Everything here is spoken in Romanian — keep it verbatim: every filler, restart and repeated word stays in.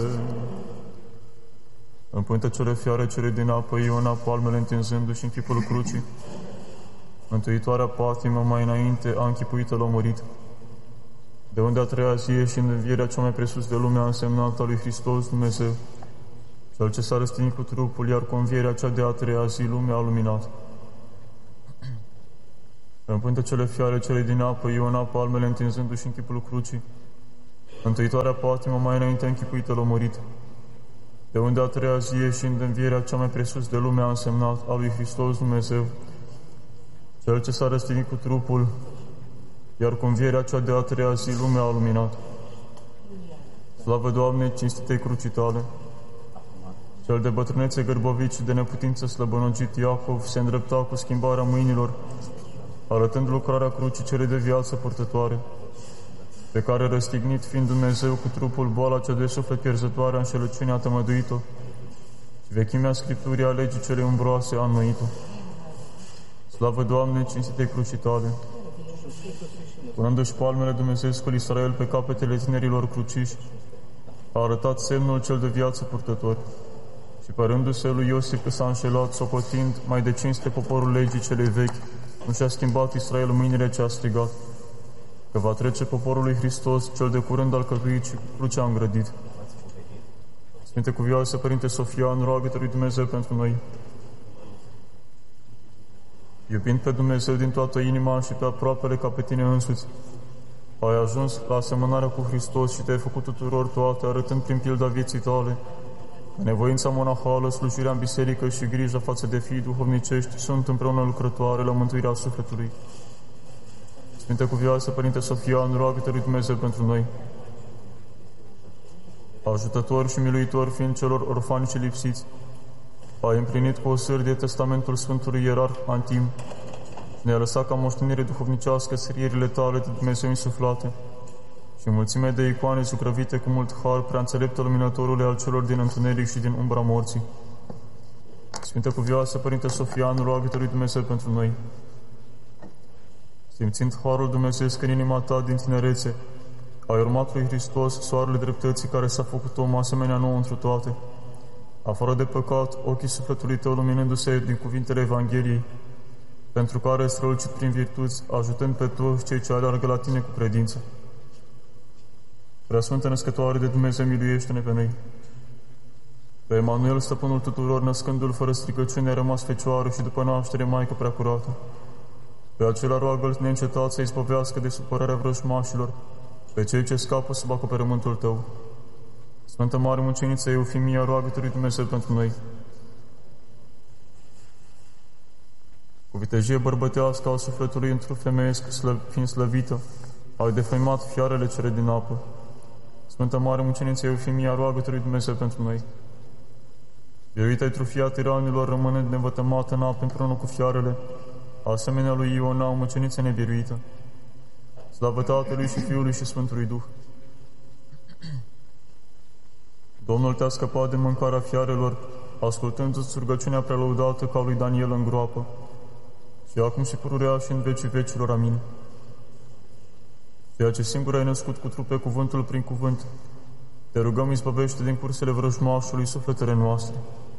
În pântecele fiare cele din apă, Iona, palmele întinzându-și în chipul crucii, Mântuitoarea patimă mai înainte a închipuită lămurit, de unde a treia zi și în învierea cea mai presus de lume a însemnat a lui Hristos Dumnezeu, Cel ce s-a răstignit cu trupul, iar cu învierea cea de a treia zi lumea a luminat. În pântecele fiare cele din apă, Iona, palmele întinzându-și în chipul crucii, Mântuitoarea patimă mai înainte a închipuită lămurit, de unde a treia zi și în învierea cea mai presus de lume a însemnat a lui Hristos Dumnezeu, Cel ce s-a răstignit cu trupul, iar cu învierea cea de a treia zi lumea a luminat. Slavă, Doamne, cinstitei crucii Tale! Cel de bătrânețe gârbovit și de neputință slăbănogit Iacov se îndrepta cu schimbarea mâinilor, arătând lucrarea crucii cele de viață purtătoare, pe care, răstignit fiind Dumnezeu cu trupul, boala cea de suflet pierzătoare a înșelăciunii a tămăduit-o și vechimea Scripturii a legii cele umbroase a înnoit-o. Slavă, Doamne, cinstitei crucii Tale! Punându-și palmele Dumnezeescul Israel pe capetele tinerilor cruciși, a arătat semnul cel de viață purtător și, părându-se lui Iosif că s-a înșelat, socotind mai de cinste poporul legii celei vechi, nu și-a schimbat Israel mâinile ce a strigat, că va trece poporul lui Hristos, cel de curând alcătuit și cu crucea îngrădit. Sfinte Cuvioasă Părinte Sofian, roagă-te lui Dumnezeu pentru noi. Iubind pe Dumnezeu din toată inima și pe aproapele ca pe tine însuți, ai ajuns la asemănarea cu Hristos și te-ai făcut tuturor toate, arătând prin pilda vieții tale că nevoința monahală, slujirea în biserică și grija față de fii duhovnicești sunt împreună lucrătoare la mântuirea sufletului. Sfinte Cuvioasă Părinte Sofian, roagă-te lui Dumnezeu pentru noi. Ajutător și miluitor fiind celor orfani și lipsiți, ai împlinit cu o sârdie testamentul Sfântului Ierarh Antim și ne-a lăsat ca moștenire duhovnicească scrierile tale de Dumnezeu insuflate și mulțime de icoane zugrăvite cu mult har, prea înțeleptă luminătorule al celor din întuneric și din umbra morții. Sfinte Cuvioasă Părinte Sofian, roagă-te lui Dumnezeu pentru noi. Simțind harul dumnezeiesc în inima ta din tinerețe, ai urmat lui Hristos, soarele dreptății care s-a făcut om asemenea nouă întru toate, afară de păcat, ochii sufletului tău luminându-se din cuvintele Evangheliei, pentru care ai strălucit prin virtuți, ajutând pe toți cei ce aleargă la tine cu credință. Preasfântă Născătoare de Dumnezeu, miluiește-ne pe noi. Pe Emanuel, stăpânul tuturor, născându-l fără stricăciune, rămas fecioară și după naștere Maică Preacurată. Pe acela roagă-l neîncetat să izbăvească de supărarea vrăjmașilor pe cei ce scapă sub acoperământul tău. Sfântă Mare Muceniță Eufimia, roagă-te lui Dumnezeu pentru noi. Cu vitejie bărbătească a sufletului într-un femeiesc, slă, fiind slăvită, ai defăimat fiarele cele din apă. Sfântă Mare Muceniță Eufimia, roagă-te lui Dumnezeu pentru noi. Biruita-i trufia tiranilor, rămânând nevătămată în apă împreună cu fiarele, asemenea lui Iona, o muceniță nebiruită. Slavă Tatălui și Fiului și Sfântului Duh. Domnul te-a scăpat de mâncarea fiarelor, ascultându-ți rugăciunea prelăudată ca lui Daniel în groapă, și acum și pururea și în vecii vecilor. Amin. Ceea ce singur ai născut cu trupe cuvântul prin cuvânt, te rugăm, izbăvește din cursele vrăjmașului sufletele noastre.